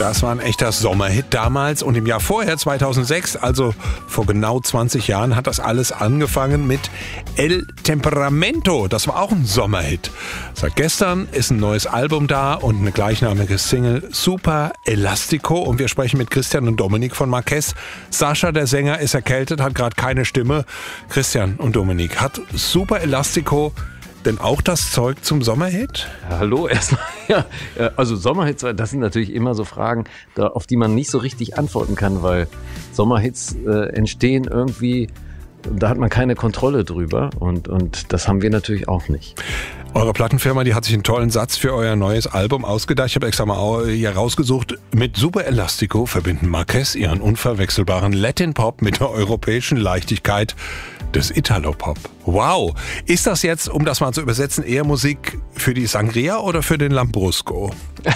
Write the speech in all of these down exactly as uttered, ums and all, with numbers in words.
Das war ein echter Sommerhit damals und im Jahr vorher, zweitausendsechs, also vor genau zwanzig Jahren, hat das alles angefangen mit El Temperamento. Das war auch ein Sommerhit. Seit gestern ist ein neues Album da und eine gleichnamige Single, Super Elastico. Und wir sprechen mit Christian und Dominik von Marquez. Sascha, der Sänger, ist erkältet, hat gerade keine Stimme. Christian und Dominik, hat Super Elastico denn auch das Zeug zum Sommerhit? Ja, hallo erstmal. Ja, also Sommerhits, das sind natürlich immer so Fragen, da, auf die man nicht so richtig antworten kann, weil Sommerhits äh, entstehen irgendwie, da hat man keine Kontrolle drüber und, und das haben wir natürlich auch nicht. Eure Plattenfirma, die hat sich einen tollen Satz für euer neues Album ausgedacht. Ich habe extra mal hier rausgesucht. Mit Super Elastico verbinden Marquez ihren unverwechselbaren Latin-Pop mit der europäischen Leichtigkeit des Italo-Pop. Wow! Ist das jetzt, um das mal zu übersetzen, eher Musik für die Sangria oder für den Lambrusco?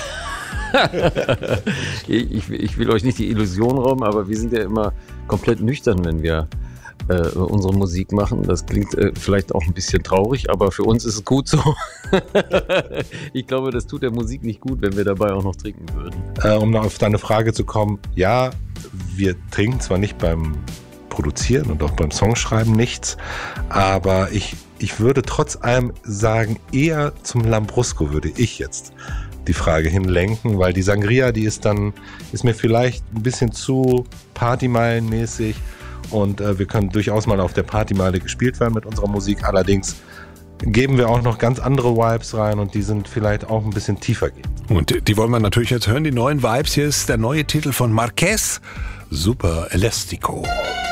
ich, ich will euch nicht die Illusion rauben, aber wir sind ja immer komplett nüchtern, wenn wir äh, unsere Musik machen. Das klingt äh, vielleicht auch ein bisschen traurig, aber für uns ist es gut so. Ich glaube, das tut der Musik nicht gut, wenn wir dabei auch noch trinken würden. Äh, um noch auf deine Frage zu kommen, ja, wir trinken zwar nicht beim Produzieren und auch beim Songschreiben nichts, aber ich, ich würde trotz allem sagen, eher zum Lambrusco würde ich jetzt die Frage hinlenken, weil die Sangria, die ist dann, ist mir vielleicht ein bisschen zu Partymeilenmäßig und äh, wir können durchaus mal auf der Partymeile gespielt werden mit unserer Musik, allerdings geben wir auch noch ganz andere Vibes rein und die sind vielleicht auch ein bisschen tiefer gehen. Und die wollen wir natürlich jetzt hören, die neuen Vibes. Hier ist der neue Titel von Marquez, Super Elastico.